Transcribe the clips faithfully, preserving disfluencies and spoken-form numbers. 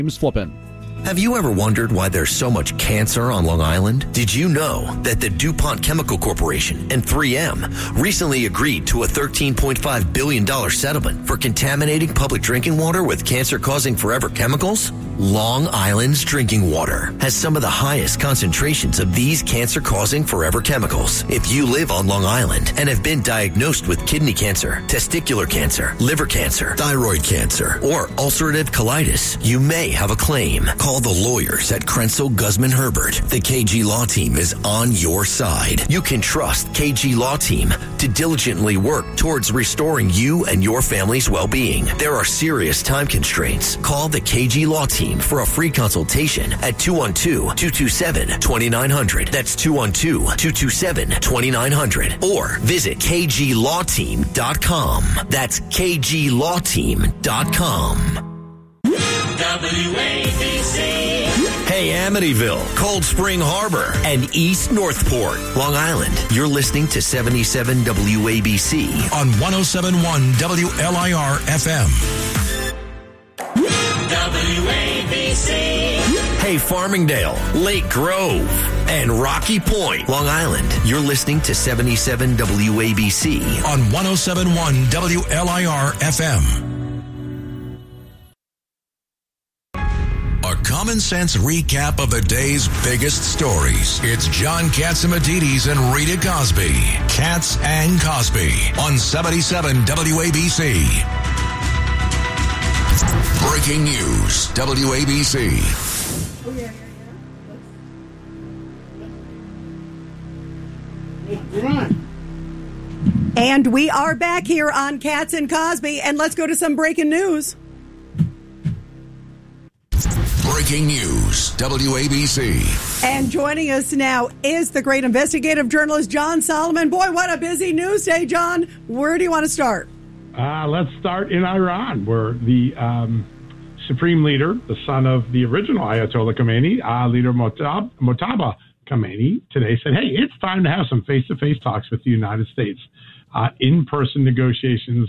James Flippin. Have you ever wondered why there's so much cancer on Long Island? Did you know that the DuPont Chemical Corporation and three M recently agreed to a thirteen point five billion dollars settlement for contaminating public drinking water with cancer-causing forever chemicals? Long Island's drinking water has some of the highest concentrations of these cancer-causing forever chemicals. If you live on Long Island and have been diagnosed with kidney cancer, testicular cancer, liver cancer, thyroid cancer, or ulcerative colitis, you may have a claim. Call the lawyers at Krenzel Guzman Herbert. The K G Law Team is on your side. You can trust K G Law Team to diligently work towards restoring you and your family's well-being. There are serious time constraints. Call the K G Law Team for a free consultation at two one two, two two seven, two nine zero zero. That's two one two, two two seven, two nine zero zero. Or visit k g law team dot com. That's k g law team dot com. W A B C. Hey, Amityville, Cold Spring Harbor, and East Northport, Long Island. You're listening to seventy-seven W A B C on one oh seven point one W L I R F M. W A B C. Hey, Farmingdale, Lake Grove, and Rocky Point, Long Island. You're listening to seventy-seven W A B C on one oh seven point one W L I R F M. A common sense recap of the day's biggest stories. It's John Catsimatidis and Rita Cosby. Cats and Cosby on seventy-seven W A B C. Breaking news, W A B C. Oh, yeah. And we are back here on Cats and Cosby, and let's go to some breaking news. Breaking news, W A B C. And joining us now is the great investigative journalist, John Solomon. Boy, what a busy news day, John. Where do you want to start? Uh, let's start in Iran, where the um, supreme leader, the son of the original Ayatollah Khomeini, uh, leader Motab- Mojtaba Khomeini, today said, hey, it's time to have some face-to-face talks with the United States, uh, in-person negotiations.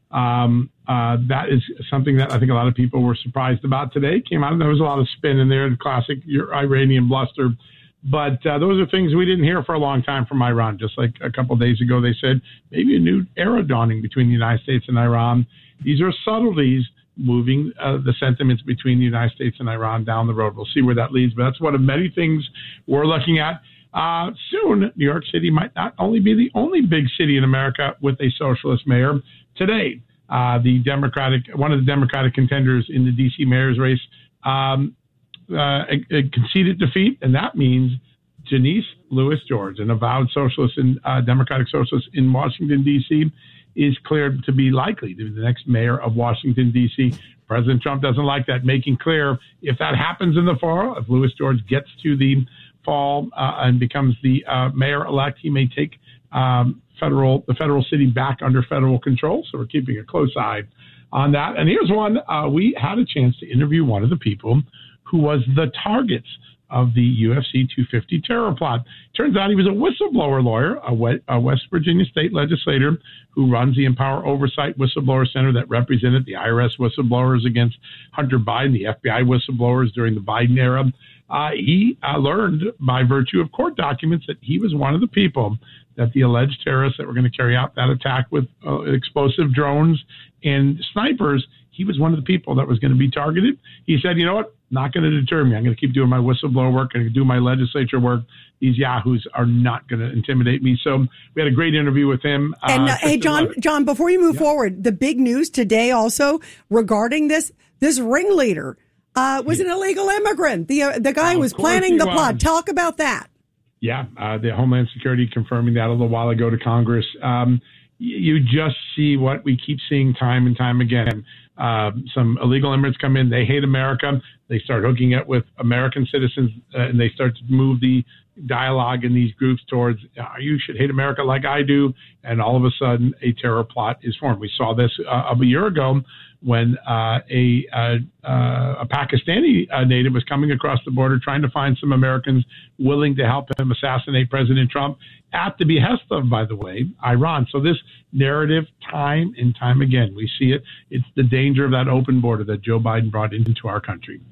Um, uh, that is something that I think a lot of people were surprised about today. Came out, and there was a lot of spin in there, the classic Iranian bluster. But uh, those are things we didn't hear for a long time from Iran. Just like a couple of days ago, they said maybe a new era dawning between the United States and Iran. These are subtleties moving uh, the sentiments between the United States and Iran down the road. We'll see where that leads, but that's one of many things we're looking at. Uh, soon, New York City might not only be the only big city in America with a socialist mayor. Today, uh, the Democratic, one of the Democratic contenders in the D C mayor's race, um, uh, conceded defeat, and that means Janice Lewis George, an avowed socialist and uh, Democratic socialist in Washington, D C, is cleared to be likely to be the next mayor of Washington, D C. President Trump doesn't like that, making clear if that happens in the fall, if Lewis George gets to the fall uh, and becomes the uh, mayor-elect, he may take um, federal the federal city back under federal control. So we're keeping a close eye on that. And here's one. Uh, we had a chance to interview one of the people who was the targets of the U F C two fifty terror plot. Turns out he was a whistleblower lawyer, a West Virginia state legislator who runs the Empower Oversight Whistleblower Center that represented the I R S whistleblowers against Hunter Biden, the F B I whistleblowers during the Biden era. Uh, he uh, learned by virtue of court documents that he was one of the people that the alleged terrorists that were going to carry out that attack with uh, explosive drones and snipers, he was one of the people that was going to be targeted. He said, you know what? Not going to deter me. I'm going to keep doing my whistleblower work. I'm going to do my legislature work. These yahoos are not going to intimidate me. So we had a great interview with him. And uh, uh, hey, John, John, before you move yeah. forward, the big news today also regarding this, this ringleader uh, was yeah. an illegal immigrant. The uh, the guy who was planning the was. plot. Talk about that. Yeah, uh, the Homeland Security confirming that a little while ago to Congress. Um, you just see what we keep seeing time and time again. Uh, some illegal immigrants come in. They hate America. They start hooking up with American citizens, uh, and they start to move the dialogue in these groups towards, uh, you should hate America like I do. And all of a sudden, a terror plot is formed. We saw this uh, a year ago when uh, a, uh, uh, a Pakistani uh, native was coming across the border trying to find some Americans willing to help him assassinate President Trump, at the behest of, by the way, Iran. So this narrative, time and time again, we see it. It's the danger of that open border that Joe Biden brought into our country.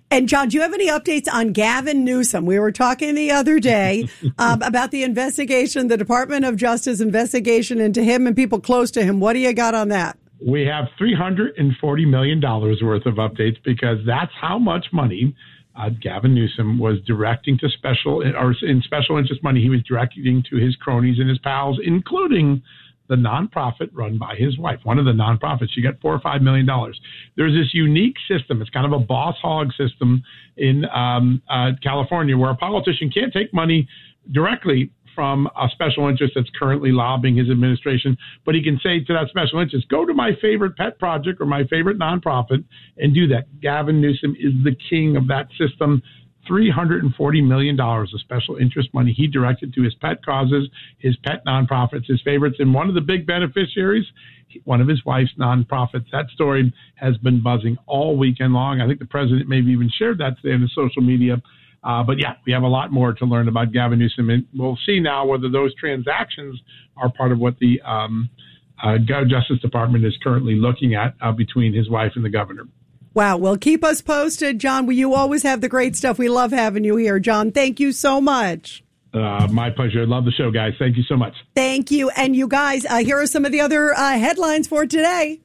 And, John, do you have any updates on Gavin Newsom? We were talking the other day um, about the investigation, the Department of Justice investigation into him and people close to him. What do you got on that? We have three hundred forty million dollars worth of updates because that's how much money uh, Gavin Newsom was directing to special or in special interest money he was directing to his cronies and his pals, including the nonprofit run by his wife. One of the nonprofits, she got four or five million dollars. There's this unique system. It's kind of a boss hog system in um, uh, California where a politician can't take money directly from a special interest that's currently lobbying his administration, but he can say to that special interest, go to my favorite pet project or my favorite nonprofit and do that. Gavin Newsom is the king of that system. three hundred forty million dollars of special interest money he directed to his pet causes, his pet nonprofits, his favorites, and one of the big beneficiaries, one of his wife's nonprofits. That story has been buzzing all weekend long. I think the president maybe even shared that today on his social media. Uh, but yeah, we have a lot more to learn about Gavin Newsom, and we'll see now whether those transactions are part of what the um, uh, Justice Department is currently looking at uh, between his wife and the governor. Wow. Well, keep us posted, John. Well, you always have the great stuff. We love having you here, John. Thank you so much. Uh, my pleasure. Love the show, guys. Thank you so much. Thank you. And you guys, uh, here are some of the other uh, headlines for today.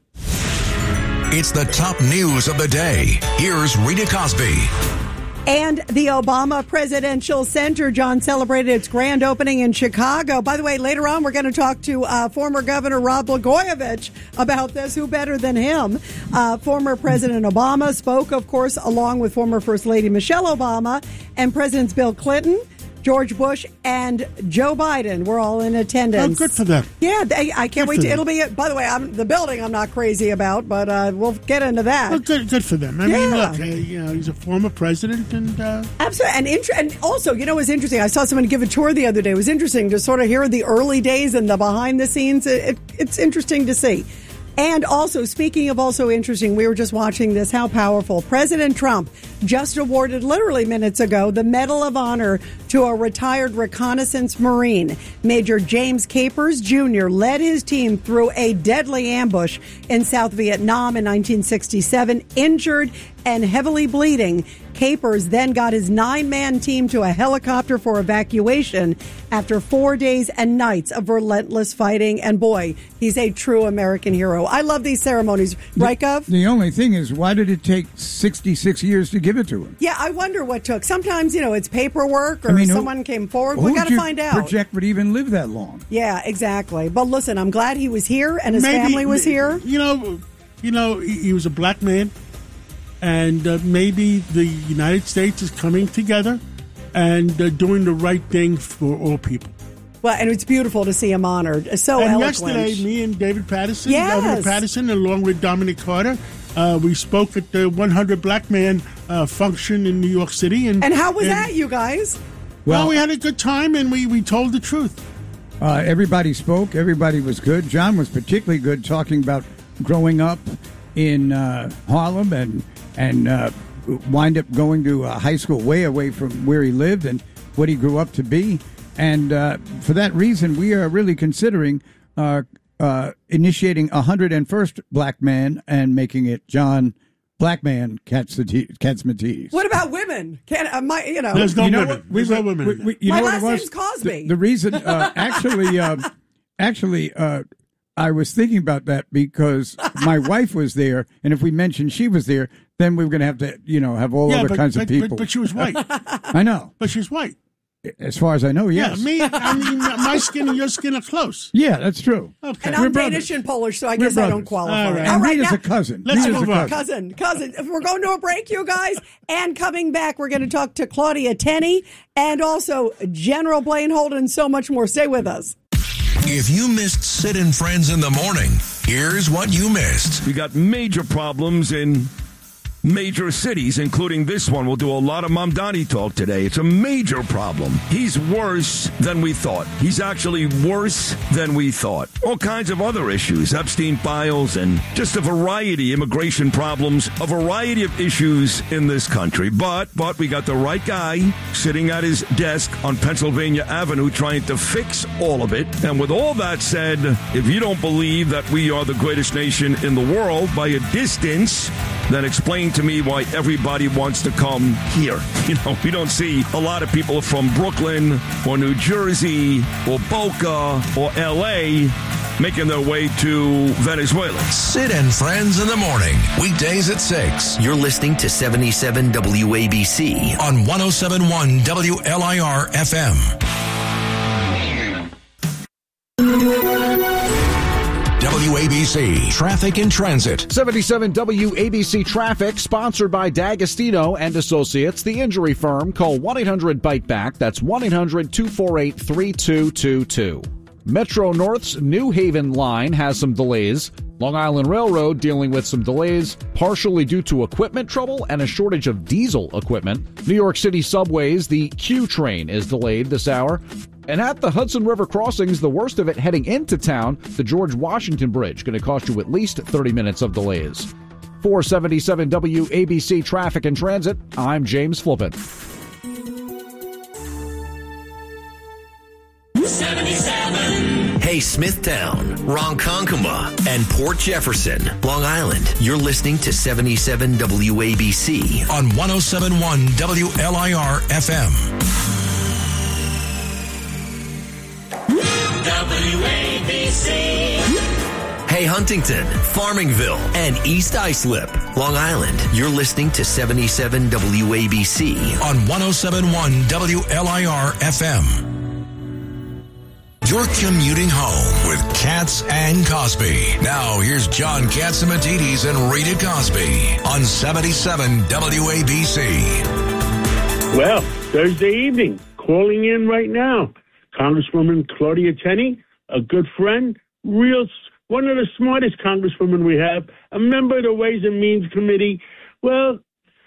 It's the top news of the day. Here's Rita Cosby. And the Obama Presidential Center, John, celebrated its grand opening in Chicago. By the way, later on, we're going to talk to uh, former Governor Rod Blagojevich about this. Who better than him? Uh, former President Obama spoke, of course, along with former First Lady Michelle Obama and Presidents Bill Clinton, George Bush, and Joe Biden were all in attendance. Oh, good for them. Yeah, they, I can't good wait to. It'll be. By the way, I'm, the building I'm not crazy about, but uh, we'll get into that. Well, good, good for them. I yeah. mean, look, uh, you know, he's a former president, and uh... absolutely. And int- and also, you know, it was interesting. I saw someone give a tour the other day. It was interesting to sort of hear the early days and the behind the scenes. It, it, it's interesting to see. And also, speaking of also interesting, we were just watching this, how powerful. President Trump just awarded, literally minutes ago, the Medal of Honor to a retired reconnaissance Marine. Major James Capers Junior led his team through a deadly ambush in South Vietnam in nineteen sixty-seven, injured and heavily bleeding. Capers then got his nine-man team to a helicopter for evacuation after four days and nights of relentless fighting. And boy, he's a true American hero. I love these ceremonies. Right, Gov? The only thing is, why did it take sixty-six years to give it to him? Yeah, I wonder what took. Sometimes, you know, it's paperwork or I mean, someone who, came forward. We got to find out. Project would even live that long. Yeah, exactly. But listen, I'm glad he was here and his Maybe, family was here. You know, you know, he, he was a black man. And uh, maybe the United States is coming together and uh, doing the right thing for all people. Well, and it's beautiful to see him honored. So and eloquent. yesterday, me and David Patterson, yes. Governor Patterson, along with Dominic Carter, uh, we spoke at the one hundred Black Man uh, function in New York City. And, and how was and, that, you guys? Well, well, we had a good time, and we, we told the truth. Uh, everybody spoke. Everybody was good. John was particularly good talking about growing up in uh, Harlem and and uh, wind up going to a high school way away from where he lived and what he grew up to be. And uh, for that reason, we are really considering uh, uh, initiating a one hundred first Black Man and making it John Black Man Catsimatidis. What about women? Can uh, my you know? There's no you know women. What, we, There's no women. We, we, you my know last what it was? name's Cosby. The, the reason, uh, actually, uh, actually. Uh, I was thinking about that because my wife was there, and if we mentioned she was there, then we were going to have to, you know, have all yeah, other but, kinds but, of people. But, but she was white. I know. But she's white. As far as I know, yes. Yeah, me, I mean, my skin and your skin are close. Yeah, that's true. Okay. And I'm We're Danish brothers. and Polish, so I We're guess I don't brothers. qualify. All right. And All right, Rita's now- a cousin. Let's Rita's move a on. cousin. Cousin, cousin. We're going to a break, you guys. And coming back, we're going to talk to Claudia Tenney and also General Blaine Holden and so much more. Stay with us. If you missed Sid and Friends in the morning, here's what you missed. We got major problems in major cities, including this one. We'll do a lot of Mamdani talk today. It's a major problem. He's worse than we thought. He's actually worse than we thought. All kinds of other issues, Epstein files, and just a variety, immigration problems, a variety of issues in this country. But, but we got the right guy sitting at his desk on Pennsylvania Avenue trying to fix all of it. And with all that said, if you don't believe that we are the greatest nation in the world by a distance, then explain to me why everybody wants to come here. You know, we don't see a lot of people from Brooklyn or New Jersey or Boca or L A making their way to Venezuela. Sid and Friends in the morning, weekdays at six. You're listening to seventy-seven W A B C on one oh seven point one W L I R F M. W A B C Traffic and Transit. seventy-seven W A B C Traffic, sponsored by D'Agostino and Associates, the injury firm. Call one eight hundred bite back. That's one eight hundred two four eight three two two two. Metro North's New Haven line has some delays. Long Island Railroad dealing with some delays, partially due to equipment trouble and a shortage of diesel equipment. New York City subways, the Q train is delayed this hour. And at the Hudson River crossings, the worst of it heading into town, the George Washington Bridge, going to cost you at least thirty minutes of delays. For seventy-seven W A B C Traffic and Transit, I'm James Flippin. seventy-seven. Hey, Smithtown, Ronkonkoma, and Port Jefferson, Long Island. You're listening to seventy-seven W A B C on one oh seven point one W L I R F M. W A B C. Hey, Huntington, Farmingville, and East Islip, Long Island. You're listening to seventy-seven W A B C on one oh seven point one W L I R F M. You're commuting home with Katz and Cosby. Now, here's John Catsimatidis and Rita Cosby on seventy-seven W A B C. Well, Thursday evening, calling in right now, Congresswoman Claudia Tenney, a good friend, real one of the smartest congresswomen we have, a member of the Ways and Means Committee. Well,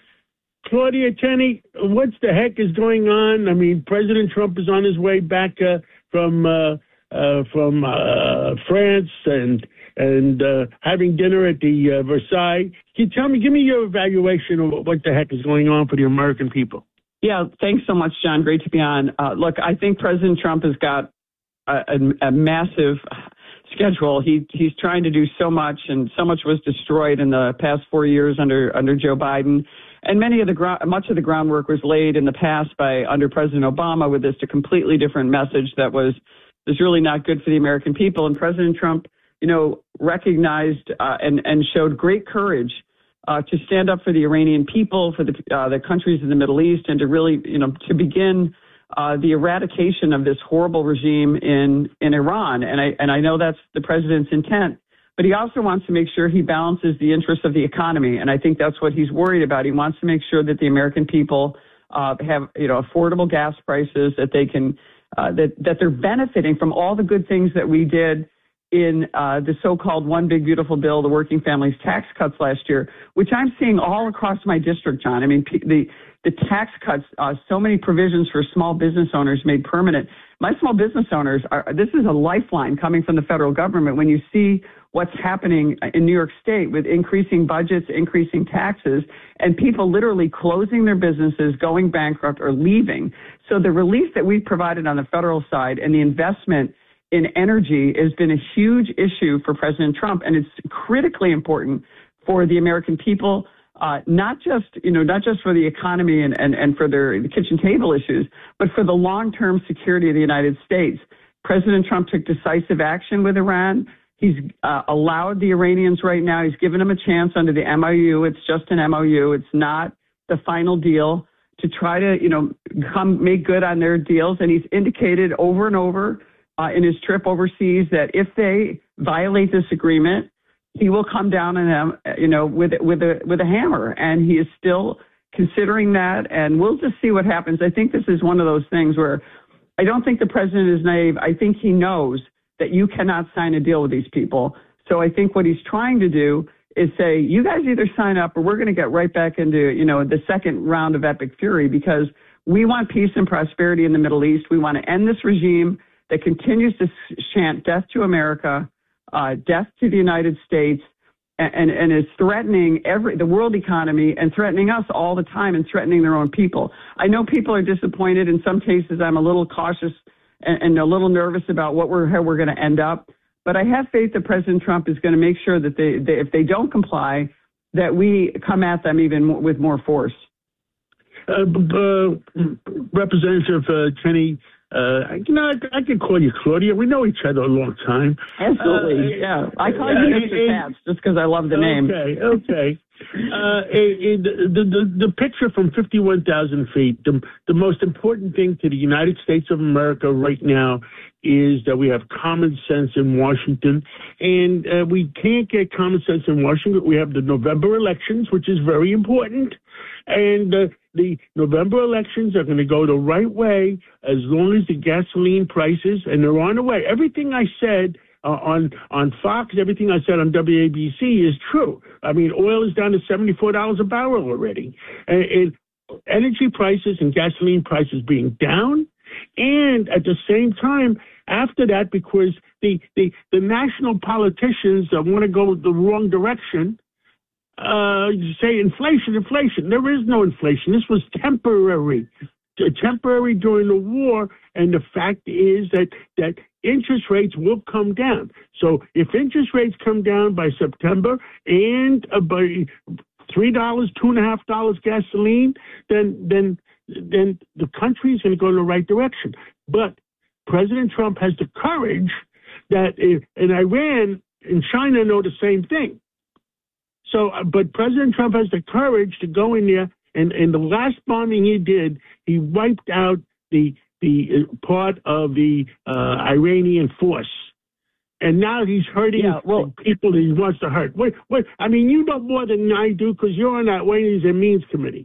Claudia Tenney, what the heck is going on? I mean, President Trump is on his way back uh, from uh, uh, from uh, France and and uh, having dinner at the uh, Versailles. Can you tell me, give me your evaluation of what the heck is going on for the American people? Yeah, thanks so much, John. Great to be on. Uh, look, I think President Trump has got a, a, a massive schedule. He he's trying to do so much, and so much was destroyed in the past four years under under Joe Biden. And many of the gro- much of the groundwork was laid in the past by under President Obama with just a completely different message that was was really not good for the American people. And President Trump, you know, recognized uh, and and showed great courage uh, to stand up for the Iranian people, for the uh, the countries in the Middle East, and to really, you know, to begin uh, the eradication of this horrible regime in in Iran. And I and I know that's the president's intent. But he also wants to make sure he balances the interests of the economy, and I think that's what he's worried about. He wants to make sure that the American people uh, have, you know, affordable gas prices, that they can, uh, that that they're benefiting from all the good things that we did in uh, the so-called One Big Beautiful Bill, the Working Families Tax Cuts last year, which I'm seeing all across my district, John. I mean, the the tax cuts, uh, so many provisions for small business owners made permanent. My small business owners are. This is a lifeline coming from the federal government. When you see what's happening in New York State with increasing budgets, increasing taxes, and people literally closing their businesses, going bankrupt, or leaving. So the relief that we've provided on the federal side and the investment in energy has been a huge issue for President Trump, and it's critically important for the American people, uh, not just, you know, not just for the economy and, and, and for their the kitchen table issues, but for the long-term security of the United States. President Trump took decisive action with Iran. He's uh, allowed the Iranians right now. He's given them a chance under the M O U. It's just an M O U. It's not the final deal, to try to, you know, come make good on their deals. And he's indicated over and over uh, in his trip overseas that if they violate this agreement, he will come down on them, you know, with with a with a hammer. And he is still considering that. And we'll just see what happens. I think this is one of those things where I don't think the president is naive. I think he knows that you cannot sign a deal with these people. So I think what he's trying to do is say, you guys either sign up or we're going to get right back into, you know, the second round of epic fury, because we want peace and prosperity in the Middle East. We want to end this regime that continues to chant death to America, uh, death to the United States, and, and, and is threatening every the world economy and threatening us all the time and threatening their own people. I know people are disappointed. In some cases, I'm a little cautious and, and a little nervous about what we're how we're going to end up. But I have faith that President Trump is going to make sure that they, they if they don't comply, that we come at them even more, with more force. Uh, uh, Representative uh, Cheney, uh, you know, I, I could call you Claudia. We know each other a long time. Absolutely, uh, yeah. I call you uh, Mister Katz just because I love the name. Okay, okay. Uh, it, it, the, the the picture from fifty-one thousand feet. The the most important thing to the United States of America right now is that we have common sense in Washington, and uh, we can't get common sense in Washington. We have the November elections, which is very important, and uh, the November elections are going to go the right way as long as the gasoline prices, and they're on the way. Everything I said Uh, on on Fox, everything I said on W A B C is true. I mean, oil is down to seventy-four dollars a barrel already. And, and energy prices and gasoline prices being down. And at the same time, after that, because the, the, the national politicians uh, want to go the wrong direction, uh, you say inflation, inflation. There is no inflation. This was temporary. Temporary during the war, and the fact is that that interest rates will come down. So if interest rates come down by September and uh, by three dollars, two and a half dollars gasoline, then then then the country is going to go in the right direction. But President Trump has the courage that if, in Iran and China know the same thing. So, uh, but President Trump has the courage to go in there. And, and the last bombing he did, he wiped out the the part of the uh, Iranian force. And now he's hurting yeah, well, the people that he wants to hurt. What, what, I mean, you know more than I do because you're on that Ways and Means Committee.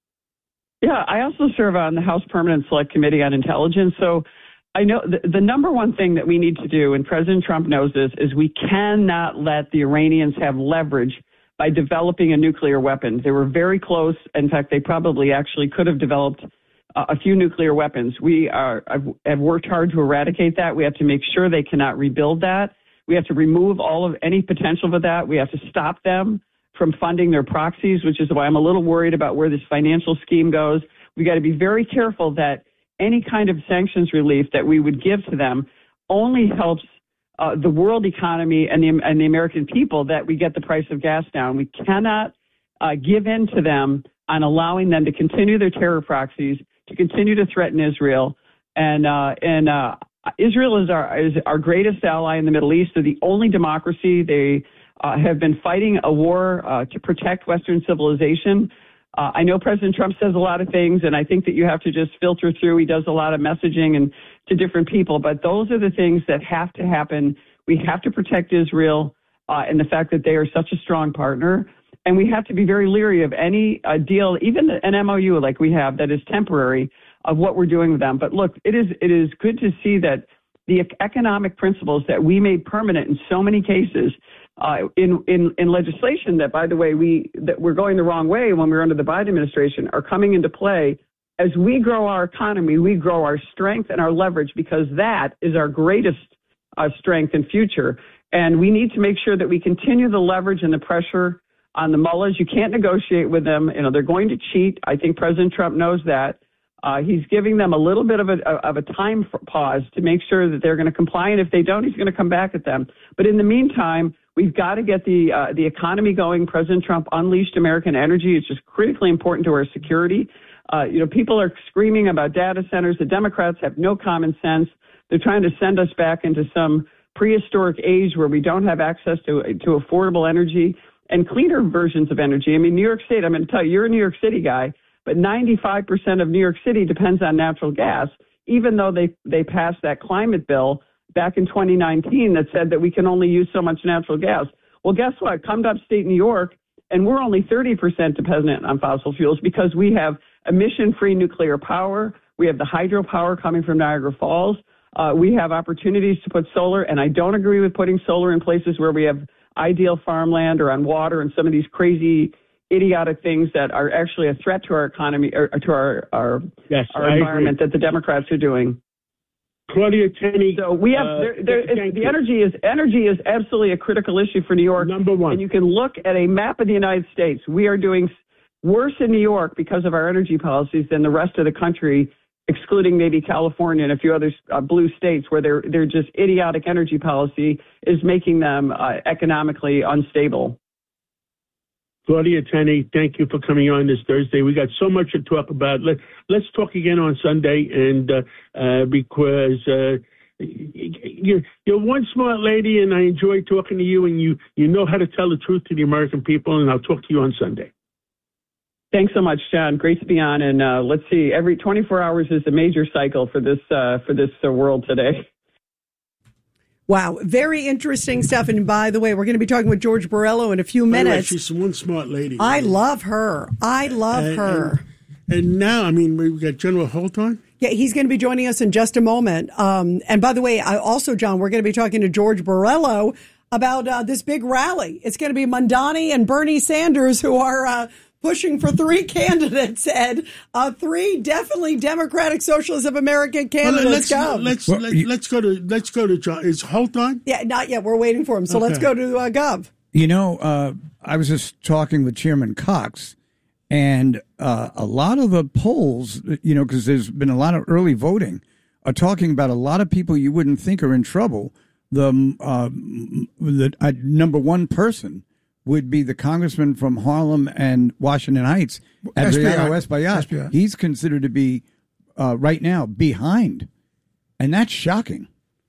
Yeah, I also serve on the House Permanent Select Committee on Intelligence. So I know the, the number one thing that we need to do, and President Trump knows this, is we cannot let the Iranians have leverage by developing a nuclear weapon. They were very close. In fact, they probably actually could have developed uh, a few nuclear weapons. We are have, have worked hard to eradicate that. We have to make sure they cannot rebuild that. We have to remove all of any potential for that. We have to stop them from funding their proxies, which is why I'm a little worried about where this financial scheme goes. We got to be very careful that any kind of sanctions relief that we would give to them only helps Uh, the world economy and the and the American people, that we get the price of gas down. We cannot uh, give in to them on allowing them to continue their terror proxies, to continue to threaten Israel. And uh, and uh, Israel is our is our greatest ally in the Middle East. They're the only democracy. They uh, have been fighting a war uh, to protect Western civilization. Uh, I know President Trump says a lot of things, and I think that you have to just filter through. He does a lot of messaging and to different people, but those are the things that have to happen. We have to protect Israel uh, and the fact that they are such a strong partner, and we have to be very leery of any uh, deal, even an M O U like we have that is temporary, of what we're doing with them. But look, it is it is good to see that the economic principles that we made permanent in so many cases uh, in, in in legislation that, by the way, we that we're going the wrong way when we were under the Biden administration are coming into play. As we grow our economy, we grow our strength and our leverage, because that is our greatest uh, strength and future. And we need to make sure that we continue the leverage and the pressure on the mullahs. You can't negotiate with them. You know, they're going to cheat. I think President Trump knows that. Uh, he's giving them a little bit of a, of a time pause to make sure that they're going to comply. And if they don't, he's going to come back at them. But in the meantime, we've got to get the uh, the economy going. President Trump unleashed American energy. It's just critically important to our security. Uh, you know, people are screaming about data centers. The Democrats have no common sense. They're trying to send us back into some prehistoric age where we don't have access to to affordable energy and cleaner versions of energy. I mean, New York State, I'm going to tell you, you're a New York City guy, but ninety-five percent of New York City depends on natural gas, even though they, they passed that climate bill back in twenty nineteen that said that we can only use so much natural gas. Well, guess what? Come to upstate New York, and we're only thirty percent dependent on fossil fuels because we have emission-free nuclear power. We have the hydropower coming from Niagara Falls. Uh, we have opportunities to put solar, and I don't agree with putting solar in places where we have ideal farmland or on water and some of these crazy, idiotic things that are actually a threat to our economy or, or to our our, yes, our environment that the Democrats are doing. Claudia Cheney. So we have uh, there, there, it's, the energy is energy is absolutely a critical issue for New York. Number one, and you can look at a map of the United States. We are doing worse in New York because of our energy policies than the rest of the country, excluding maybe California and a few other uh, blue states where they're they're just idiotic energy policy is making them uh, economically unstable. Claudia Tenney, thank you for coming on this Thursday. We got so much to talk about. Let, let's talk again on Sunday, and uh, uh, because uh, you're, you're one smart lady, and I enjoy talking to you, and you, you know how to tell the truth to the American people, and I'll talk to you on Sunday. Thanks so much, John. Great to be on. And uh, let's see, every twenty-four hours is a major cycle for this uh, for this uh, world today. Wow, very interesting stuff. And by the way, we're going to be talking with George Borrello in a few minutes. She's one smart lady. I love her. I love and, her. And, and now, I mean, we've got General Holt on. Yeah, he's going to be joining us in just a moment. Um, and by the way, I also, John, we're going to be talking to George Borrello about uh, this big rally. It's going to be Mamdani and Bernie Sanders who are uh, pushing for three candidates, Ed. Uh, three definitely Democratic Socialists of America candidates. Well, let's, go. Let's, let, let's go to let's go to John. Is Holt on? Yeah, not yet. We're waiting for him. So okay. Let's go to uh, Gov. You know, uh, I was just talking with Chairman Cox, and uh, a lot of the polls, you know, because there's been a lot of early voting, are talking about a lot of people you wouldn't think are in trouble. The, uh, the uh, number one person would be the congressman from Harlem and Washington Heights, Adriano Espaillat. He's considered to be, uh, right now, behind. And that's shocking.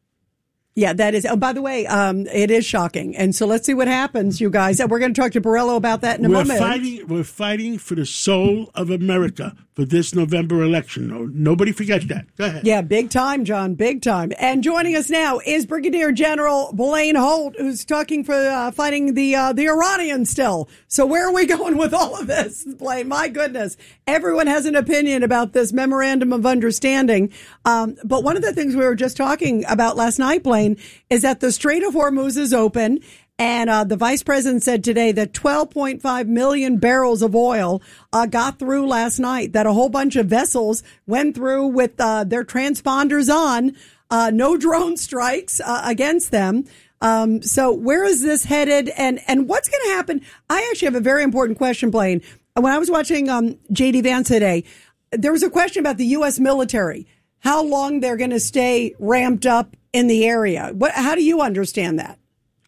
Yeah, that is. Oh, by the way, um, it is shocking. And so let's see what happens, you guys. We're going to talk to Borrello about that in a we're moment. Fighting, we're fighting for the soul of America for this November election. No, nobody forget that. Go ahead. Yeah, big time, John, big time. And joining us now is Brigadier General Blaine Holt, who's talking for uh, fighting the uh, the Iranians still. So where are we going with all of this, Blaine? My goodness. Everyone has an opinion about this memorandum of understanding. Um, but one of the things we were just talking about last night, Blaine, is that the Strait of Hormuz is open. And uh, the vice president said today that twelve point five million barrels of oil uh, got through last night, that a whole bunch of vessels went through with uh, their transponders on, uh, no drone strikes uh, against them. Um, so where is this headed, and, and what's going to happen? I actually have a very important question, Blaine. When I was watching um, J D Vance today, there was a question about the U S military, how long they're going to stay ramped up in the area. What, how do you understand that?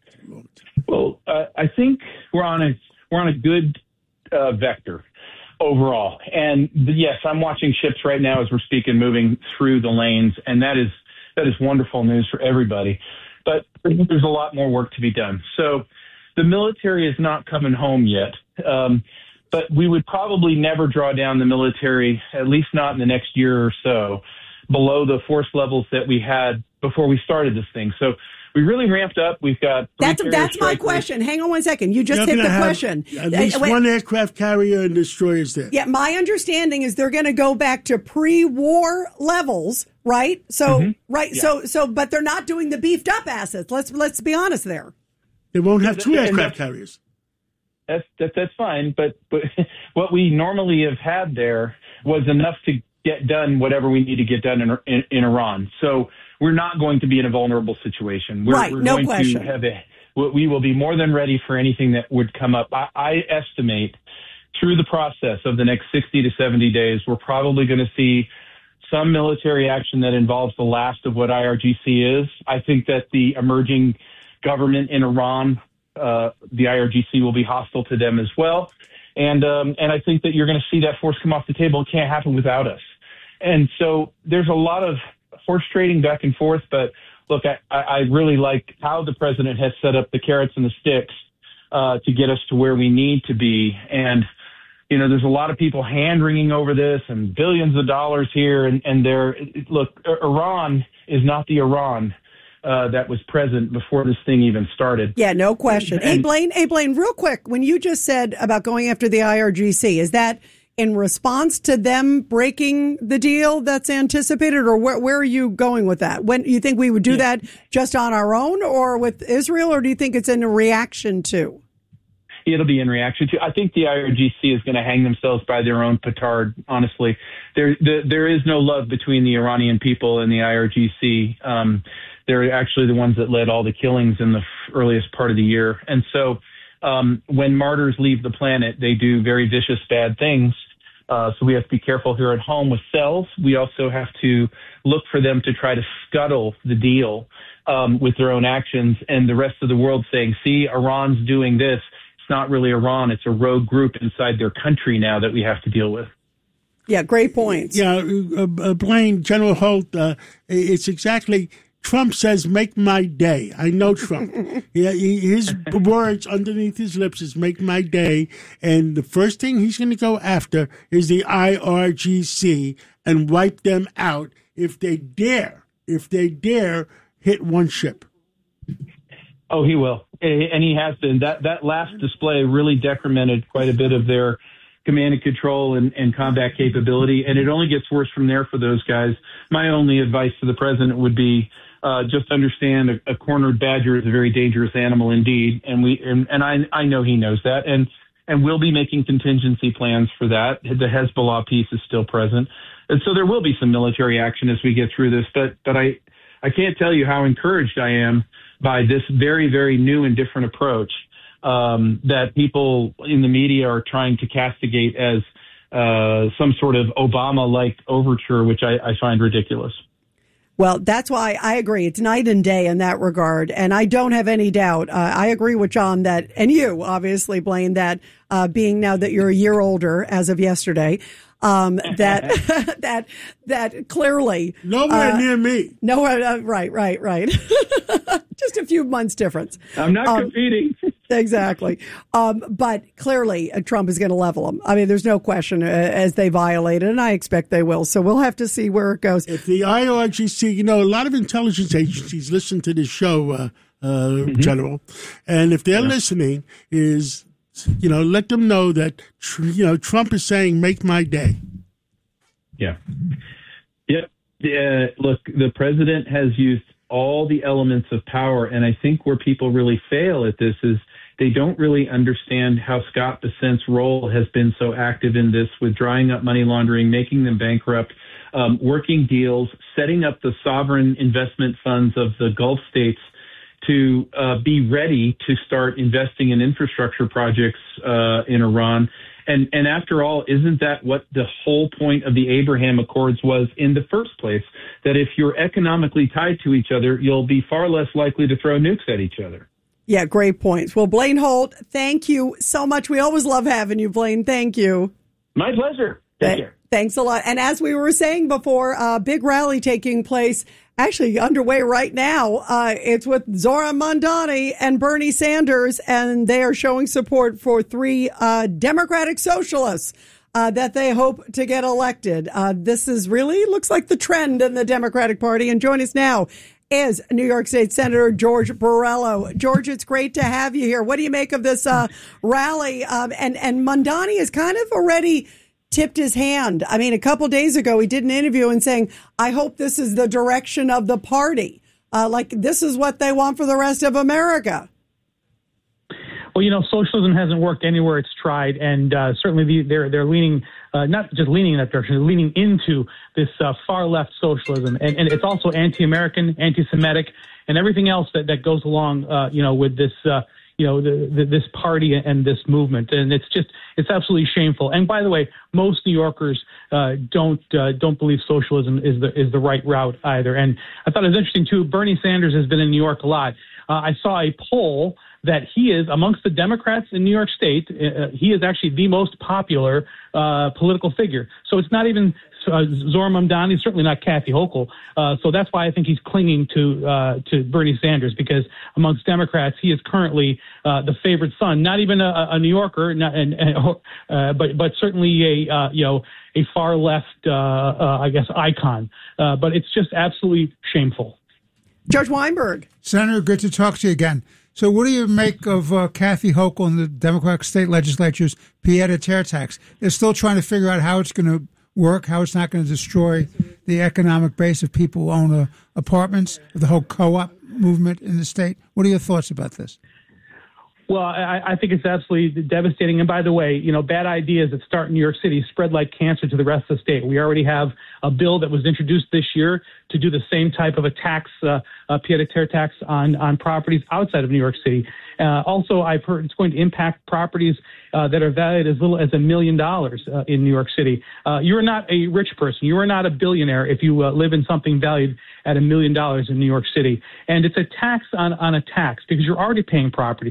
Well, uh, I think we're on a we're on a good uh, vector overall. And yes, I'm watching ships right now as we're speaking, moving through the lanes, and that is that is wonderful news for everybody. But there's a lot more work to be done. So the military is not coming home yet, um, but we would probably never draw down the military, at least not in the next year or so, below the force levels that we had before we started this thing. So we really ramped up. We've got that's that's my question. Hang on one second. You just hit the question. At least uh, one aircraft carrier and destroyers there. Yeah, my understanding is they're going to go back to pre-war levels, right? So mm-hmm. right, yeah. so so, but they're not doing the beefed up assets. Let's let's be honest there. They won't have two aircraft carriers. That's that, that's fine, but but what we normally have had there was enough to get done whatever we need to get done in in, in Iran. So we're not going to be in a vulnerable situation. We're, right, we're no going question. To have a, we will be more than ready for anything that would come up. I, I estimate through the process of the next sixty to seventy days, we're probably going to see some military action that involves the last of what I R G C is. I think that the emerging government in Iran, uh, the I R G C will be hostile to them as well. And, um, and I think that you're going to see that force come off the table. It can't happen without us. And so there's a lot of horse trading back and forth, but look, I, I really like how the president has set up the carrots and the sticks uh, to get us to where we need to be. And, you know, there's a lot of people hand-wringing over this and billions of dollars here. And, and they're, look, Iran is not the Iran uh, that was present before this thing even started. Yeah, no question. And, hey, Blaine, hey, Blaine, real quick, when you just said about going after the I R G C, is that in response to them breaking the deal that's anticipated, or where, where are you going with that? When you think we would do yeah. that just on our own or with Israel, or do you think it's in a reaction to? It'll be in reaction to. I think the I R G C is going to hang themselves by their own petard. Honestly, there the, there is no love between the Iranian people and the I R G C. Um, they're actually the ones that led all the killings in the earliest part of the year, and so um, when martyrs leave the planet, they do very vicious, bad things. Uh, so we have to be careful here at home with cells. We also have to look for them to try to scuttle the deal um, with their own actions, and the rest of the world saying, see, Iran's doing this. not really Iran. It's a rogue group inside their country now that we have to deal with. Yeah, great points. Yeah, uh, uh, Blaine, General Holt, uh, it's exactly, Trump says, make my day. I know Trump. Yeah, he, his words underneath his lips is make my day. And the first thing he's going to go after is the I R G C and wipe them out if they dare, if they dare hit one ship. Oh, he will. And he has been. That, that last display really decremented quite a bit of their command and control and, and combat capability, and it only gets worse from there for those guys. My only advice to the president would be uh, just understand a, a cornered badger is a very dangerous animal indeed, and we and, and I I know he knows that, and and we'll be making contingency plans for that. The Hezbollah piece is still present, and so there will be some military action as we get through this. But but I I can't tell you how encouraged I am by this very very new and different approach Um, that people in the media are trying to castigate as uh, some sort of Obama-like overture, which I, I find ridiculous. Well, that's why I agree. It's night and day in that regard. And I don't have any doubt. Uh, I agree with John that, and you, obviously, Blaine, that uh, being now that you're a year older as of yesterday, um, that, that, that clearly. Nowhere uh, near me. Nowhere. Uh, right, right, right. Just a few months difference. I'm not um, competing. Exactly. Um, but clearly uh, Trump is going to level them. I mean, there's no question uh, as they violate it, and I expect they will. So we'll have to see where it goes. If the I R G C, you know, a lot of intelligence agencies listen to this show, uh, uh, mm-hmm. General, and if they're yeah. listening, is, you know, let them know that, you know, Trump is saying, make my day. Yeah. Yeah. Yeah. Look, the president has used all the elements of power. And I think where people really fail at this is they don't really understand how Scott Bessent's role has been so active in this, with drying up money laundering, making them bankrupt, um, working deals, setting up the sovereign investment funds of the Gulf states to uh, be ready to start investing in infrastructure projects uh, in Iran. And, and after all, isn't that what the whole point of the Abraham Accords was in the first place? That if you're economically tied to each other, you'll be far less likely to throw nukes at each other. Yeah, great points. Well, Blaine Holt, thank you so much. We always love having you, Blaine. Thank you. My pleasure. Take care. Thanks a lot. And as we were saying before, a uh, big rally taking place, actually underway right now. Uh, it's with Zohran Mamdani and Bernie Sanders, and they are showing support for three uh, Democratic socialists uh, that they hope to get elected. Uh, this is really looks like the trend in the Democratic Party. And join us now is New York State Senator George Borrello. George, it's great to have you here. What do you make of this uh, rally? Um, and, and Mamdani is kind of already tipped his hand. I mean, a couple of days ago, he did an interview and saying, I hope this is the direction of the party. Uh, like, this is what they want for the rest of America. Well, you know, socialism hasn't worked anywhere it's tried. And uh, certainly the, they're they're leaning, uh, not just leaning in that direction, they're leaning into this uh, far left socialism. And, and it's also anti-American, anti-Semitic, and everything else that, that goes along, uh, you know, with this uh you know, the, the, this party and this movement. And it's just, it's absolutely shameful. And by the way, most New Yorkers uh, don't uh, don't believe socialism is the is the right route either. And I thought it was interesting, too, Bernie Sanders has been in New York a lot. Uh, I saw a poll that he is, amongst the Democrats in New York State, uh, he is actually the most popular uh, political figure. So it's not even uh, Zohran Mamdani, certainly not Kathy Hochul. Uh, so that's why I think he's clinging to uh, to Bernie Sanders, because amongst Democrats, he is currently uh, the favorite son, not even a, a New Yorker, not, and, and, uh, but but certainly a uh, you know a far left, uh, uh, I guess, icon. Uh, but it's just absolutely shameful. Judge Weinberg. Senator, good to talk to you again. So what do you make of uh, Kathy Hochul and the Democratic state legislature's pied-à-terre tax? They're still trying to figure out how it's going to work, how it's not going to destroy the economic base of people who own uh, apartments, the whole co-op movement in the state. What are your thoughts about this? Well, I, I think it's absolutely devastating. And by the way, you know, bad ideas that start in New York City spread like cancer to the rest of the state. We already have a bill that was introduced this year to do the same type of a tax, uh, a pied-à-terre tax on, on properties outside of New York City. Uh, also, I've heard it's going to impact properties uh, that are valued as little as a million dollars uh, in New York City. Uh, you're not a rich person. You are not a billionaire if you uh, live in something valued at a million dollars in New York City. And it's a tax on, on a tax, because you're already paying property taxes.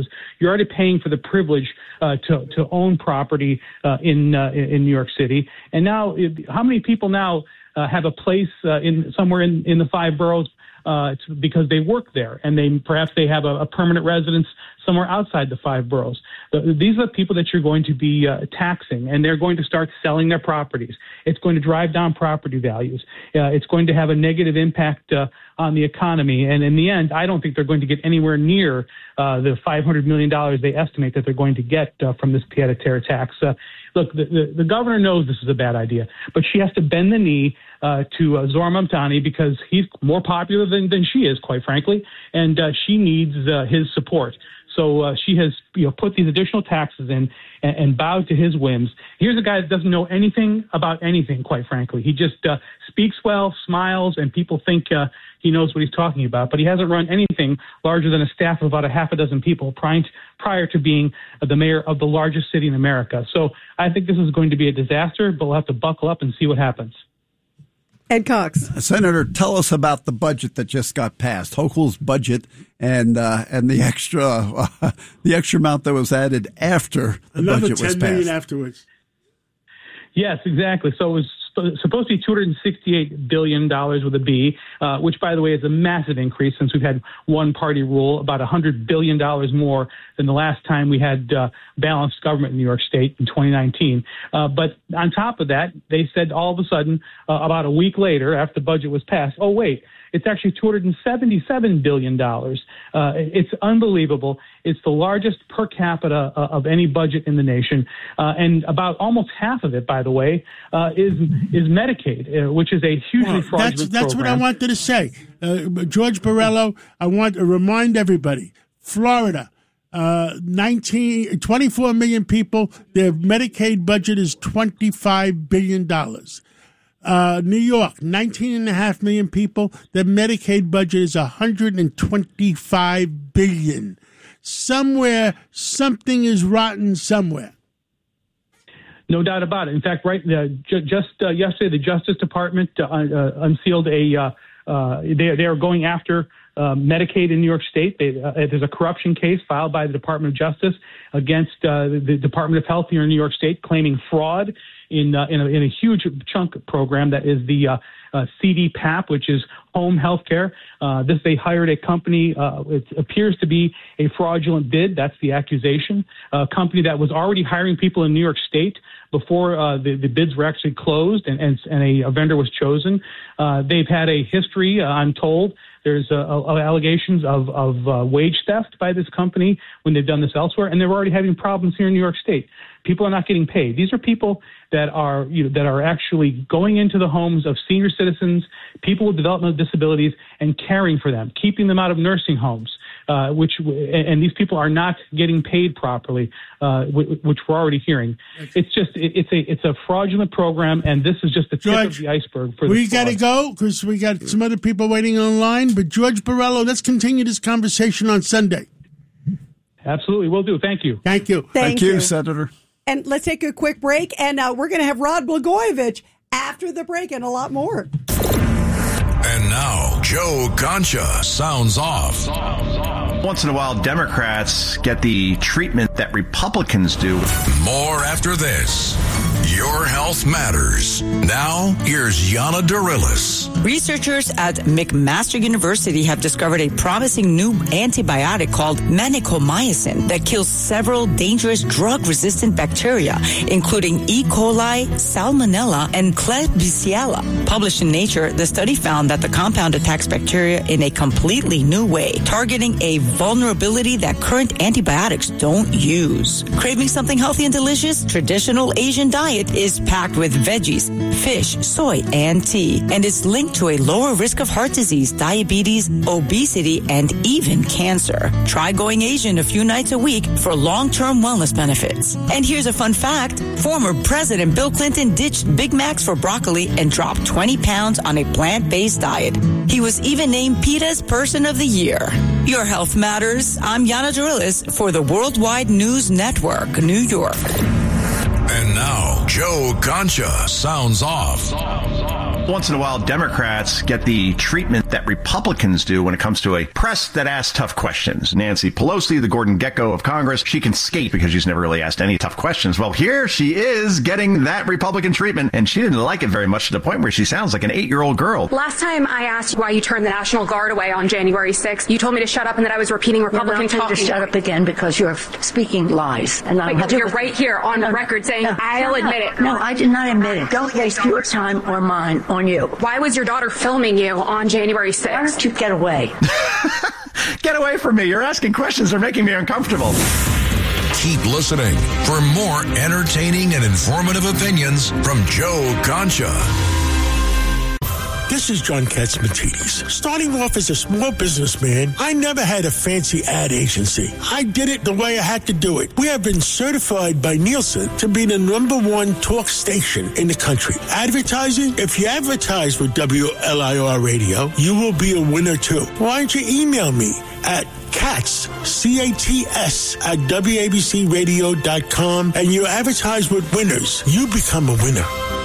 you're already paying for the privilege uh, to to own property uh, in uh, in New York City. And now, how many people now uh, have a place uh, in somewhere in, in the five boroughs uh, because they work there, and they perhaps they have a, a permanent residence somewhere outside the five boroughs? The, these are the people that you're going to be uh, taxing, and they're going to start selling their properties. It's going to drive down property values. Uh, it's going to have a negative impact uh, on the economy. And in the end, I don't think they're going to get anywhere near uh, the five hundred million dollars they estimate that they're going to get uh, from this pied-à-terre tax. Uh, look, the, the, the governor knows this is a bad idea, but she has to bend the knee uh, to uh, Zohran Mamdani because he's more popular than, than she is, quite frankly, and uh, she needs uh, his support. So uh, she has, you know, put these additional taxes in and, and bowed to his whims. Here's a guy that doesn't know anything about anything, quite frankly. He just uh, speaks well, smiles, and people think uh, he knows what he's talking about. But he hasn't run anything larger than a staff of about a half a dozen people prior, prior to being the mayor of the largest city in America. So I think this is going to be a disaster, but we'll have to buckle up and see what happens. Ed Cox. Senator, tell us about the budget that just got passed, Hochul's budget, and uh, and the extra uh, the extra amount that was added after the Another budget was passed. ten million afterwards. Yes, exactly. So it was supposed to be two hundred sixty-eight billion dollars with a B, uh, which, by the way, is a massive increase since we've had one-party rule, about one hundred billion dollars more than the last time we had uh, balanced government in New York State in twenty nineteen. Uh, but on top of that, they said all of a sudden, uh, about a week later, after the budget was passed, oh, wait, it's actually two hundred seventy-seven billion dollars. Uh, it's unbelievable. It's the largest per capita uh, of any budget in the nation. Uh, and about almost half of it, by the way, uh, is is Medicaid, uh, which is a hugely well, fraudulent that's, that's program. what I wanted to say. Uh, George Borrello, I want to remind everybody, Florida, uh, nineteen, twenty-four million people, their Medicaid budget is twenty-five billion dollars. Uh, New York, nineteen and a half million people. The Medicaid budget is one hundred twenty-five billion dollars. Somewhere, something is rotten somewhere. No doubt about it. In fact, right uh, ju- just uh, yesterday, the Justice Department uh, uh, unsealed a. Uh, uh, they they are going after uh, Medicaid in New York State. They, uh, there's a corruption case filed by the Department of Justice against uh, the Department of Health here in New York State, claiming fraud in uh, in, a, in a huge chunk program that is the uh, uh, C D PAP, which is home health care. Uh, this they hired a company. Uh, it appears to be a fraudulent bid. That's the accusation. A company that was already hiring people in New York State before uh, the, the bids were actually closed and, and, and a, a vendor was chosen. Uh, they've had a history, uh, I'm told. There's uh, allegations of, of uh, wage theft by this company when they've done this elsewhere, and they're already having problems here in New York State. People are not getting paid. These are people that are you know, that are actually going into the homes of senior citizens, people with developmental disabilities, and caring for them, keeping them out of nursing homes. Uh, which and these people are not getting paid properly, uh, which we're already hearing. It's just it's a it's a fraudulent program, and this is just the tip George, of the iceberg. For we the got to go because we got some other people waiting online. But George Borrello, let's continue this conversation on Sunday. Absolutely, we'll do. Thank you. Thank you. Thank, Thank you. you, Senator. And let's take a quick break, and uh, we're going to have Rod Blagojevich after the break and a lot more. And now, Joe Concha sounds off. Once in a while, Democrats get the treatment that Republicans do. More after this. Your health matters. Now, here's Yana Darilis. Researchers at McMaster University have discovered a promising new antibiotic called vancomycin that kills several dangerous drug-resistant bacteria, including E. coli, Salmonella, and Klebsiella. Published in Nature, the study found that the compound attacks bacteria in a completely new way, targeting a vulnerability that current antibiotics don't use. Craving something healthy and delicious? Traditional Asian diet is packed with veggies, fish, soy, and tea, and is linked to a lower risk of heart disease, diabetes, obesity, and even cancer. Try going Asian a few nights a week for long-term wellness benefits. And here's a fun fact. Former President Bill Clinton ditched Big Macs for broccoli and dropped twenty pounds on a plant-based diet. He was even named PETA's Person of the Year. Your health matters. I'm Yana Darilis for the Worldwide News Network, New York. And now, Joe Concha sounds off. Once in a while, Democrats get the treatment that Republicans do when it comes to a press that asks tough questions. Nancy Pelosi, the Gordon Gekko of Congress, she can skate because she's never really asked any tough questions. Well, here she is getting that Republican treatment, and she didn't like it very much to the point where she sounds like an eight-year-old girl. Last time I asked you why you turned the National Guard away on January sixth, you told me to shut up and that I was repeating Republican You're not talking. to shut up again because you're speaking lies. And I'm But you're right here on the record saying, no, I'll no, admit it. No, I did not admit it. Don't waste your time or mine on you. Why was your daughter filming you on January sixth? Why don't you get away? Get away from me. You're asking questions. They're making me uncomfortable. Keep listening for more entertaining and informative opinions from Joe Concha. This is John Catsimatidis. Starting off as a small businessman, I never had a fancy ad agency. I did it the way I had to do it. We have been certified by Nielsen to be the number one talk station in the country. Advertising? If you advertise with W L I R Radio, you will be a winner too. Why don't you email me at Cats, C A T S, at W A B C radio dot com, and you advertise with winners. You become a winner.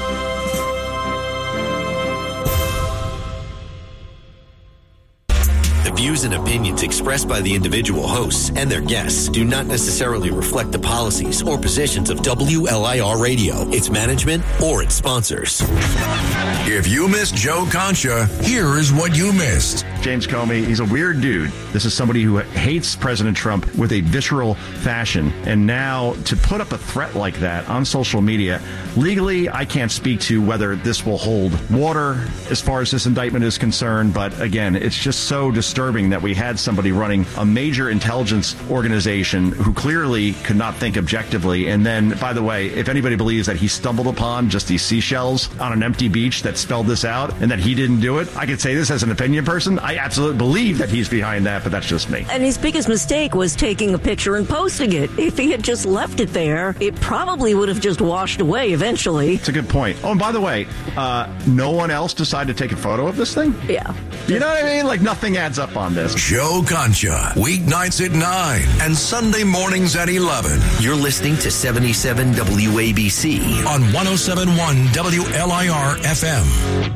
The views and opinions expressed by the individual hosts and their guests do not necessarily reflect the policies or positions of W L I R Radio, its management, or its sponsors. If you missed Joe Concha, here is what you missed. James Comey, he's a weird dude. This is somebody who hates President Trump with a visceral fashion. And now to put up a threat like that on social media, legally, I can't speak to whether this will hold water as far as this indictment is concerned. But again, it's just so disturbing that we had somebody running a major intelligence organization who clearly could not think objectively. And then, by the way, if anybody believes that he stumbled upon just these seashells on an empty beach that spelled this out and that he didn't do it, I could say this as an opinion person. I absolutely believe that he's behind that, but that's just me. And his biggest mistake was taking a picture and posting it. If he had just left it there, it probably would have just washed away eventually. It's a good point. Oh, and by the way, uh, no one else decided to take a photo of this thing? Yeah. You know what I mean? Like, nothing adds up on this. Joe Concha, weeknights at nine and Sunday mornings at eleven. You're listening to seventy-seven W A B C on one oh seven point one W L I R F M.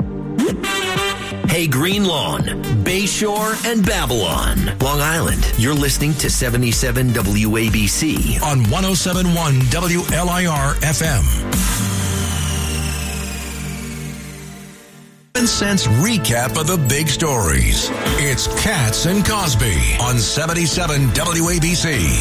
Hey, Green Lawn, Bayshore, and Babylon, Long Island. You're listening to seventy-seven W A B C on one oh seven point one W L I R F M. Common Sense recap of the big stories. It's Katz and Cosby on seventy-seven W A B C.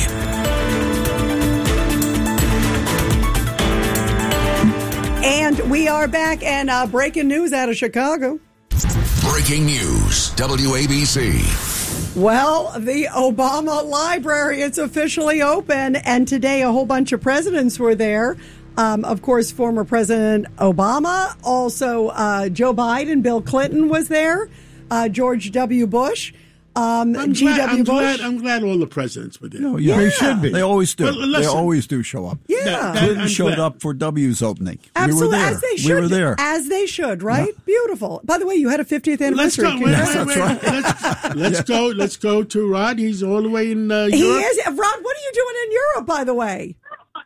And we are back, and uh, breaking news out of Chicago. Breaking news, W A B C. Well, the Obama Library, it's officially open, and today a whole bunch of presidents were there. Um, of course, former President Obama, also uh, Joe Biden, Bill Clinton was there, uh, George W. Bush, um, I'm G W glad, I'm Bush. Glad, I'm glad all the presidents were there. No, yeah, Yeah. they should be. They always do. Well, listen. they always do show up. Yeah. That- that- Clinton I'm showed glad. up for W's opening. Absolutely, we were there. as they should. We were there. As they should, right? Beautiful. By the way, you had a fiftieth Let's anniversary. go. Wait, wait, Congrats. wait, wait. Let's, let's go. Let's go to Rod. He's all the way in uh, He Europe. is. Rod, what are you doing in Europe, by the way?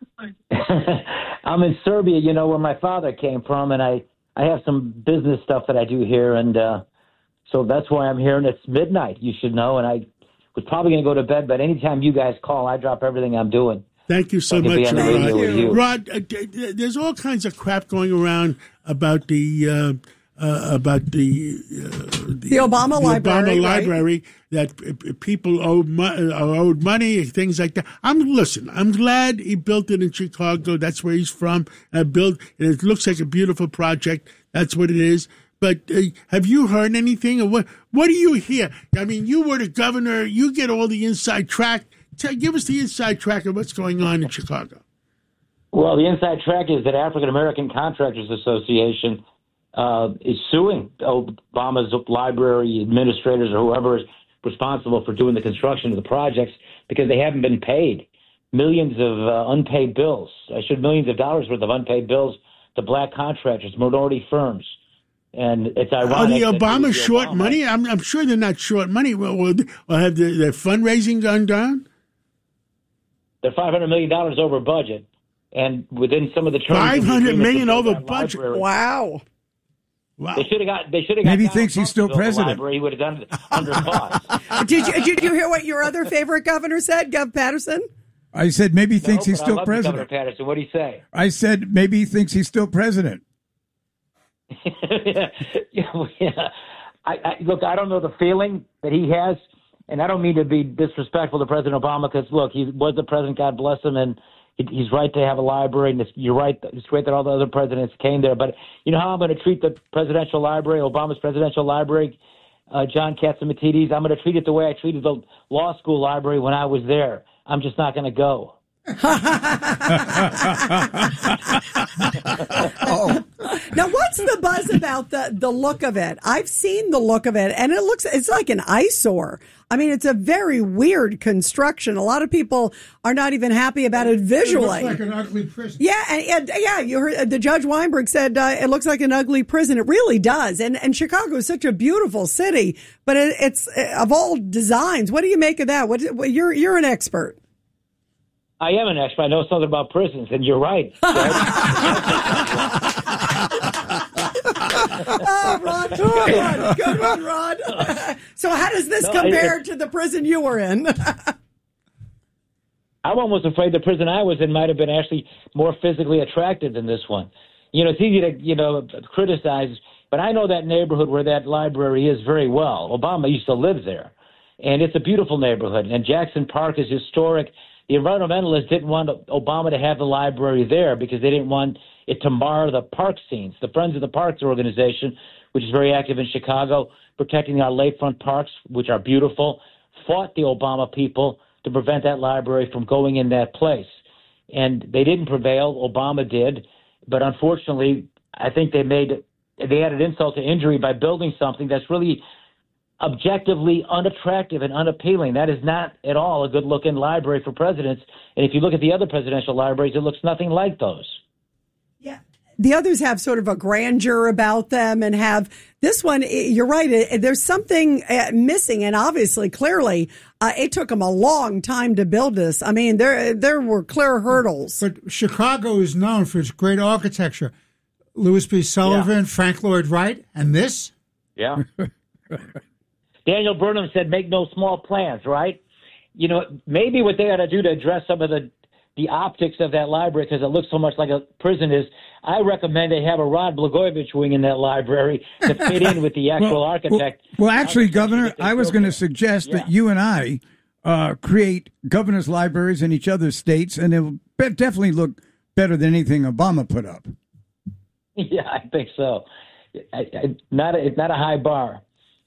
I'm in Serbia, you know, where my father came from, and I, I have some business stuff that I do here, and uh, so that's why I'm here, and it's midnight, you should know, and I was probably going to go to bed, but anytime you guys call, I drop everything I'm doing. Thank you so I can be much, on the Rod. radio with you. Rod, uh, d- d- there's all kinds of crap going around about the uh, uh, about the, uh, the The Obama the Library, Obama right? Library that p- p- people owe mo- are owed money, things like that. I'm listen. I'm glad he built it in Chicago. That's where he's from. Uh, built, and it looks like a beautiful project. That's what it is. But uh, have you heard anything? Or what? What do you hear? I mean, you were the governor. You get all the inside track. Tell, give us the inside track of what's going on in Chicago. Well, the inside track is that African American Contractors Association uh, is suing Obama's library administrators or whoever is responsible for doing the construction of the projects because they haven't been paid. Millions of uh, unpaid bills. I should millions of dollars worth of unpaid bills to black contractors, minority firms. And it's Are ironic. the that Obama the short Obama- money? I'm, I'm sure they're not short money. Well, well, well have the, their fundraising gone down? They're five hundred million dollars over budget. And within some of the terms, five hundred million over budget. Library, wow. Wow. They should have got. They should have got. Maybe he Donald thinks he's Trump still to build the president. library. He would have done it under cost. Did you did you hear what your other favorite governor said, Gov Patterson? I said maybe he thinks no, he's but I still love president. Governor Patterson. What do you say? I said maybe he thinks he's still president. yeah, yeah. I, I, look, I don't know the feeling that he has, and I don't mean to be disrespectful to President Obama because, look, he was the president, God bless him, and he, he's right to have a library, and it's, you're right, it's great that all the other presidents came there. But you know how I'm going to treat the presidential library, Obama's presidential library, uh, John Catsimatidis? I'm going to treat it the way I treated the law school library when I was there. I'm just not going to go. oh. Now, what's the buzz about the, the look of it? I've seen the look of it, and it looks it's like an eyesore. I mean, it's a very weird construction. A lot of people are not even happy about it visually. It looks like an ugly prison. Yeah, and, and yeah, you heard the Judge Weinberg said uh, it looks like an ugly prison. It really does. And and Chicago is such a beautiful city, but it, it's of all designs. What do you make of that? What you're you're an expert. I am an expert. I know something about prisons, and you're right. oh, Rod, good one. Good one, Rod. So how does this no, compare I, to the prison you were in? I'm almost afraid the prison I was in might have been actually more physically attractive than this one. You know, it's easy to, you know, criticize, but I know that neighborhood where that library is very well. Obama used to live there, and it's a beautiful neighborhood, and Jackson Park is historic. The environmentalists didn't want Obama to have the library there because they didn't want it to mar the park scenes. The Friends of the Parks organization, which is very active in Chicago, protecting our lakefront parks, which are beautiful, fought the Obama people to prevent that library from going in that place. And they didn't prevail. Obama did. But unfortunately, I think they made they added insult to injury by building something that's really objectively unattractive and unappealing. That is not at all a good-looking library for presidents. And if you look at the other presidential libraries, it looks nothing like those. Yeah. The others have sort of a grandeur about them and have this one. You're right. There's something missing. And obviously, clearly, uh, it took them a long time to build this. I mean, there there were clear hurdles. But Chicago is known for its great architecture. Louis B. Sullivan, yeah. Frank Lloyd Wright, and this? Yeah. Daniel Burnham said, make no small plans, right? You know, maybe what they ought to do to address some of the, the optics of that library, because it looks so much like a prison, is I recommend they have a Rod Blagojevich wing in that library to fit in with the actual well, architect. Well, well actually, Governor, I was going to suggest yeah. that you and I uh, create governor's libraries in each other's states, and it will definitely look better than anything Obama put up. Yeah, I think so. I, I, not a, it's not a high bar.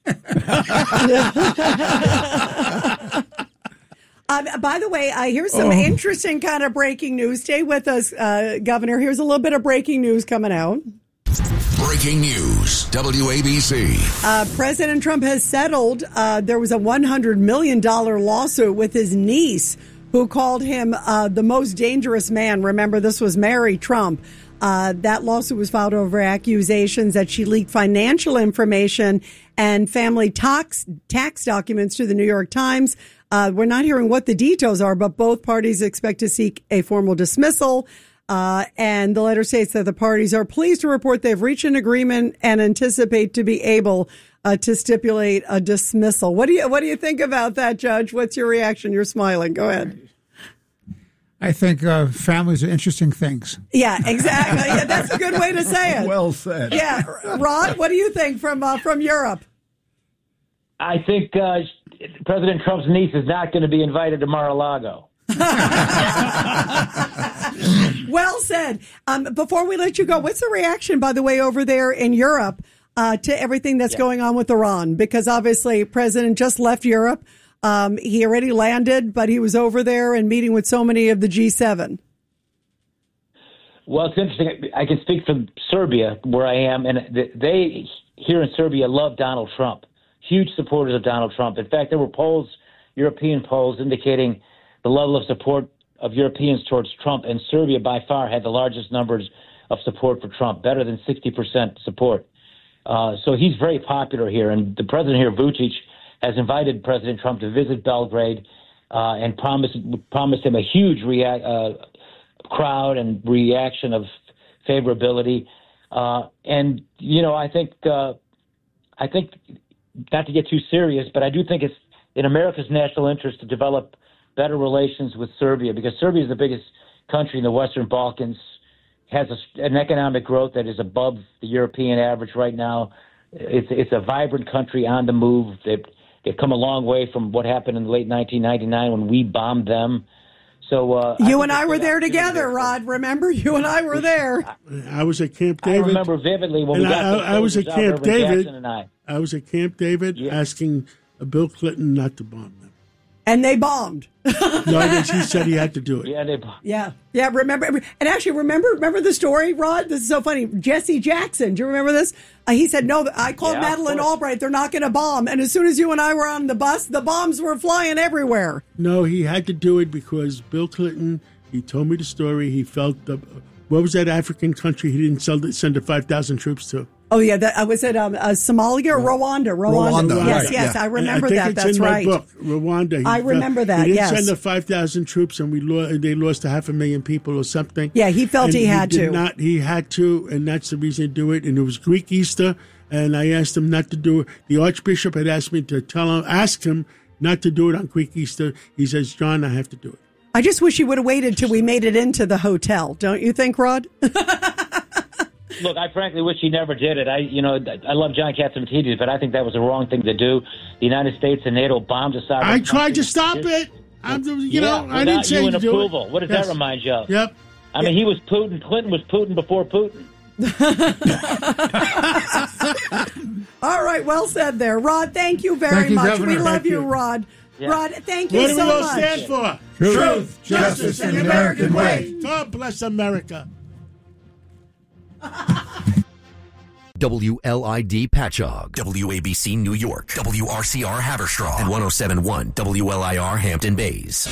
um, by the way, uh, here's some oh. interesting kind of breaking news. Stay with us, uh, Governor. Here's a little bit of breaking news coming out. Breaking news, W A B C. Uh, President Trump has settled. Uh, there was a one hundred million dollars lawsuit with his niece, who called him uh, the most dangerous man. Remember, this was Mary Trump. Uh, that lawsuit was filed over accusations that she leaked financial information and family tax, tax documents to the New York Times. Uh, we're not hearing what the details are, but both parties expect to seek a formal dismissal. Uh, and the letter states that the parties are pleased to report they've reached an agreement and anticipate to be able uh, to stipulate a dismissal. What do you What do you think about that, Judge? What's your reaction? You're smiling. Go ahead. I think uh, families are interesting things. Yeah, exactly. Yeah, that's a good way to say it. Well said. Yeah, Rod, what do you think from uh, from Europe? I think uh, President Trump's niece is not going to be invited to Mar-a-Lago. Well said. Um, before we let you go, what's the reaction, by the way, over there in Europe uh, to everything that's yeah. going on with Iran? Because obviously, President just left Europe. Um, he already landed, but he was over there and meeting with so many of the G seven. Well, it's interesting. I can speak from Serbia, where I am, and they here in Serbia love Donald Trump. Huge supporters of Donald Trump. In fact, there were polls, European polls, indicating the level of support of Europeans towards Trump, and Serbia by far had the largest numbers of support for Trump, better than sixty percent support. Uh, so he's very popular here, and the president here, Vučić, has invited President Trump to visit Belgrade uh, and promised promised him a huge rea- uh, crowd and reaction of favorability. Uh, and, you know, I think, uh, I think, not to get too serious, but I do think it's in America's national interest to develop better relations with Serbia, because Serbia is the biggest country in the Western Balkans, has a, an economic growth that is above the European average right now. It's it's a vibrant country on the move. They've, they've come a long way from what happened in the late nineteen ninety-nine when we bombed them. So uh, you I and I were there together, Rod. Remember, you and I were there. I was at Camp David. I remember vividly when and we got I, those I was at soldiers out, Camp Reverend David. Jackson and I. I was at Camp David Yeah. asking Bill Clinton not to bomb them. And they bombed. No, he said he had to do it. Yeah, they bombed. Yeah, yeah. Remember, and actually, remember, remember the story, Rod. This is so funny. Jesse Jackson, do you remember this? Uh, he said, "No, I called Yeah, Madeleine of course. Albright. They're not going to bomb." And as soon as you and I were on the bus, the bombs were flying everywhere. No, he had to do it because Bill Clinton, he told me the story. He felt, the, what was that African country he didn't send, send the five thousand troops to? Oh yeah, that I was at um, uh, Somalia or Rwanda. Rwanda. Rwanda, Yes, right, yes, yeah. I remember I think that. it's That's in right. my book, Rwanda. He I felt- remember that, He didn't yes. send the five thousand troops, and we lo- they lost a half a million people or something. Yeah, he felt And he had did to. Not, he had to, and that's the reason to do it. And it was Greek Easter, and I asked him not to do it. The Archbishop had asked me to tell him, ask him not to do it on Greek Easter. He says, "John, I have to do it." I just wish he would have waited till we made it into the hotel. Don't you think, Rod? Look, I frankly wish he never did it. I, you know, I love John Catsimatidis, but I think that was the wrong thing to do. The United States and NATO bombed a sovereign I tried country. to stop it. I'm, you Yeah, know, I didn't without say you to and do approval. it. What does Yes. that remind you of? Yep. I mean, he was Putin. Clinton was Putin before Putin. All right, well said there, Rod. Thank you very Thank you, much. Governor. We love Thank you, you. Rod. Yeah. Rod, thank you What do we so all much. stand for? Truth, justice, and the American way. God bless America. W L I D Patchogue, W A B C New York, W R C R Haverstraw, and one oh seven point one W L I R Hampton Bays.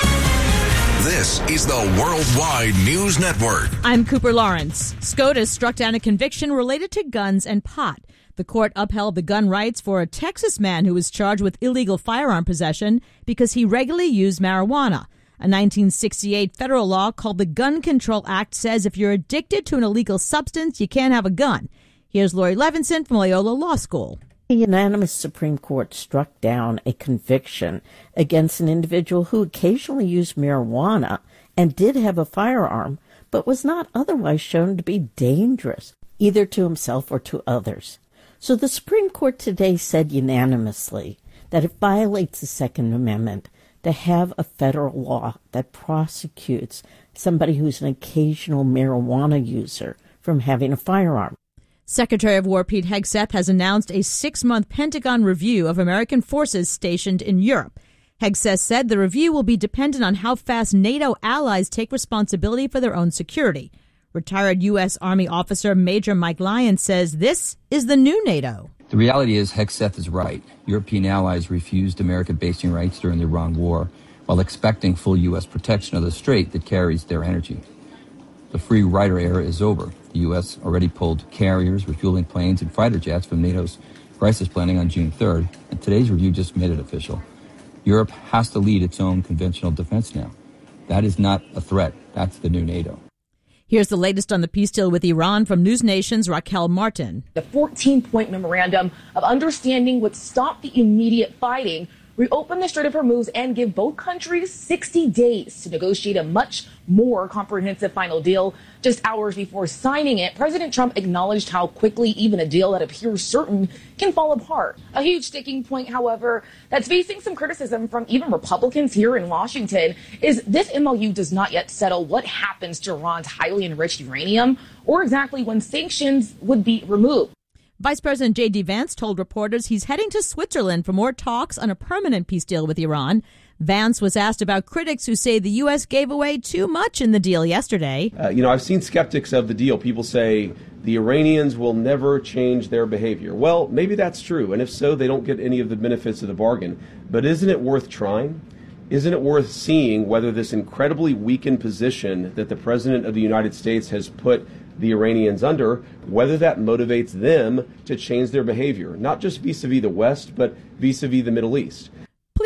This is the Worldwide News Network. I'm Cooper Lawrence. SCOTUS struck down a conviction related to guns and pot. The court upheld the gun rights for a Texas man who was charged with illegal firearm possession because he regularly used marijuana. A nineteen sixty-eight federal law called the Gun Control Act says if you're addicted to an illegal substance, you can't have a gun. Here's Lori Levinson from Loyola Law School. A unanimous Supreme Court struck down a conviction against an individual who occasionally used marijuana and did have a firearm, but was not otherwise shown to be dangerous, either to himself or to others. So the Supreme Court today said unanimously that it violates the Second Amendment to have a federal law that prosecutes somebody who's an occasional marijuana user from having a firearm. Secretary of War Pete Hegseth has announced a six-month Pentagon review of American forces stationed in Europe. Hegseth said the review will be dependent on how fast NATO allies take responsibility for their own security. Retired U S. Army officer Major Mike Lyon says this is the new NATO. The reality is Hegseth is right. European allies refused American basing rights during the Iran war while expecting full U S protection of the strait that carries their energy. The free rider era is over. The U S already pulled carriers, refueling planes, and fighter jets from NATO's crisis planning on June third, and today's review just made it official. Europe has to lead its own conventional defense now. That is not a threat. That's the new NATO. Here's the latest on the peace deal with Iran from News Nation's Raquel Martin. The fourteen-point memorandum of understanding would stop the immediate fighting, reopen the Strait of Hormuz, and give both countries sixty days to negotiate a much more comprehensive final deal. Just hours before signing it, President Trump acknowledged how quickly even a deal that appears certain can fall apart. A huge sticking point, however, that's facing some criticism from even Republicans here in Washington is this M O U does not yet settle what happens to Iran's highly enriched uranium or exactly when sanctions would be removed. Vice President J D. Vance told reporters he's heading to Switzerland for more talks on a permanent peace deal with Iran. Vance was asked about critics who say the U S gave away too much in the deal yesterday. Uh, you know, I've seen skeptics of the deal. People say the Iranians will never change their behavior. Well, maybe that's true, and if so, they don't get any of the benefits of the bargain. But isn't it worth trying? Isn't it worth seeing whether this incredibly weakened position that the President of the United States has put the Iranians under, whether that motivates them to change their behavior, not just vis-a-vis the West, but vis-a-vis the Middle East? Police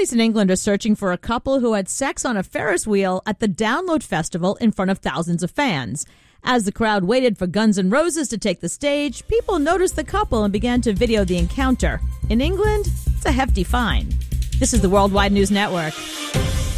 Authorities in England are searching for a couple who had sex on a Ferris wheel at the Download Festival in front of thousands of fans. As the crowd waited for Guns N' Roses to take the stage, people noticed the couple and began to video the encounter. In England, it's a hefty fine. This is the Worldwide News Network.